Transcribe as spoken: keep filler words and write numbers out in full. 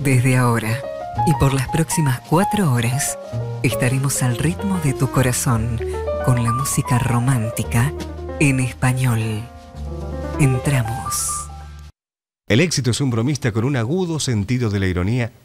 Desde ahora y por las próximas cuatro horas estaremos al ritmo de tu corazón con la música romántica en español. Entramos. El éxito es un bromista con un agudo sentido de la ironía